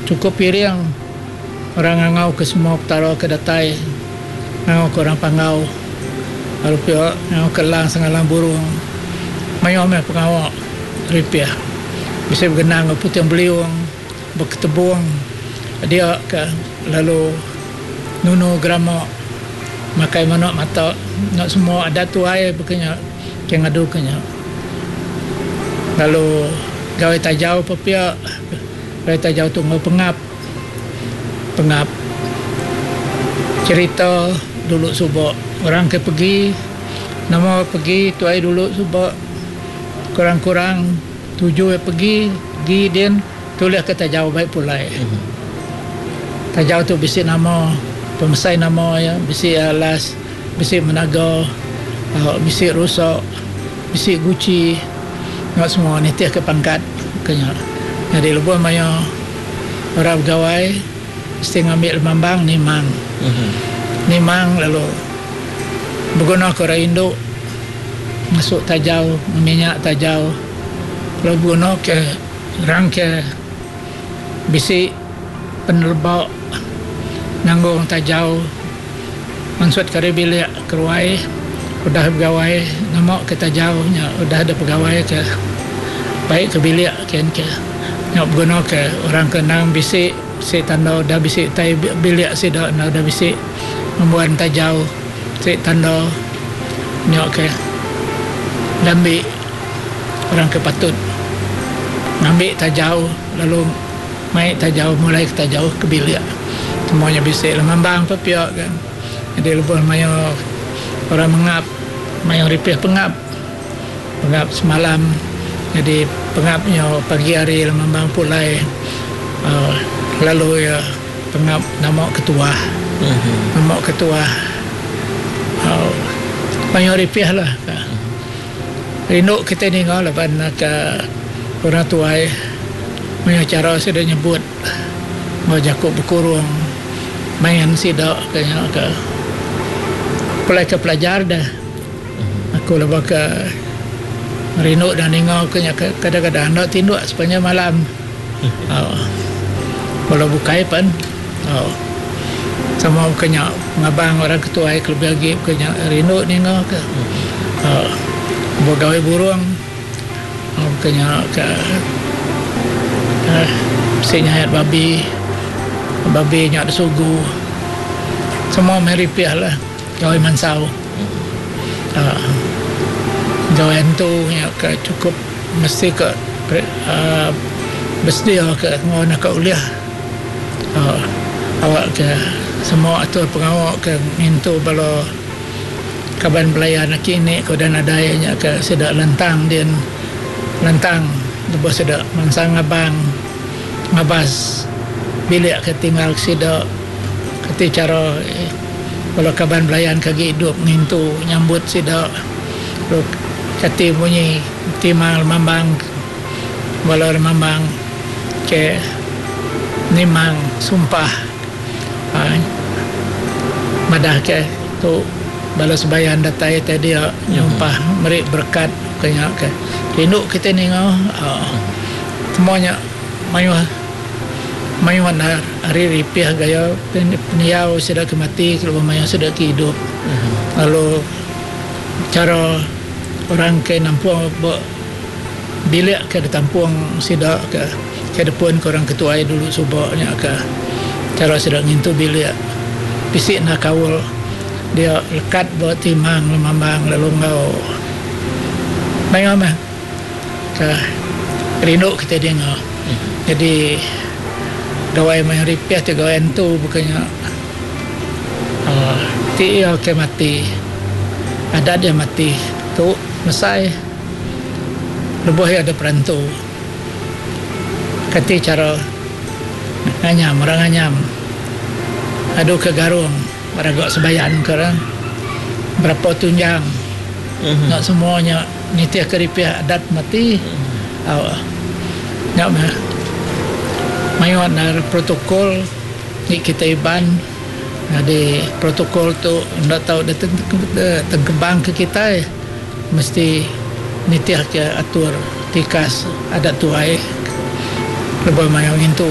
cukup piring orang ngau ke semua petara ke datai, ngau ke orang pangau, lalu pihak ngau ke lang sengalang burung, mayo me pengawak ripiah, bisa bergenang ke putih beliung, berketebung, dia ke lalu nunu gramo, makai manok mata, nak semua ada tu air bekenya, yang adu kenya, lalu gawe tajau pepia, gawe tajau tu ngau pengap cerita dulu subak orang ke pergi nama pergi tu ai dulu subak kurang-kurang 7 pergi din tulis ke tajau baik pulai tajau tu bisi nama pemesai nama ya bisi alas bisi menaga bisi rusak bisi guci nak semua ni tiah ke pangkat kenya jadi lebuh maya orang gawai mesti ngambil mambang nimang nimang lalu berguna ke orang induk masuk tajau minyak tajau lalu berguna ke rangke bisi penerbak nanggung tajau maksud kari bilik keruai udah pegawai nama ke tajau udah ada pegawai ke baik ke bilik ke nak berguna ke orang kenang bisi si tanda dah bisik tai bilik si dah bisik membuat tajau si tanda nyok ke ambil orang ke patut ambil tajau lalu mai tajau mulai ke tajau ke bilik semuanya bisik lemambang pepiak kan jadi lepas mayo orang mengap mayo ripih pengap semalam jadi pengapnya pagi hari lemambang pulai lalu ya pengap nama ketua mayoritas lah rindu kita ni ngau lepas nak orang tua punya cara sudah nyebut mau jakuk berkurung main sidak kayaknya ke pulai ke pelajar dah aku lepas ke rindu dan ngau kayaknya kadang-kadang nak tinduk sepanjang malam kalau bukai pun sama kena ngabang orang ketua ai kelebih lagi kena rindu ni ngau ke bogawai burung kena ke senyayat babi nyak ada sugu semua meripiah lah gawai mansau gawai tu yang ke cukup mesti ke bersedia ke ngau nak uliah awak ke semua atur pengawak ke mintu bala kaban pelayan kini kau dan adanya ke sedak lantang lepas sedak mansang ngabas bilik ke tinggal sedak kati cara kalau kaban pelayan kaki hidup mintu nyambut sedak lu kati bunyi timang mambang bala mambang ke nimang sumpah madah ke tu balas bayan datai tadi nyumpah merik berkat kenya ke rindu kita ni ngau semuanya mayuan hari ripiah gaya peniau sudah kemati kalau mayu sudah hidup lalu cara orang ke nampung bilik ke tampung sidak ke depan ke orang ketua dulu subaknya ke cara sedang ngintu bilik bisik nak kawal dia lekat buat timang lemambang lalu ngau main mah ke rindu kita dia ngau jadi gawai main ripiah tu gawai tu bukannya dia ke mati ada dia mati tu mesai lebih ada perantau kati cara orang nganyam adu ke garung baragak sebayan kerang berapa tunjang nak semuanya nitiah keripiah adat mati nak mayuan dari protokol ni kita iban ada protokol tu nak tahu datang kembang ke kita mesti nitiah ke atur tikas adat tuai lebih mayang itu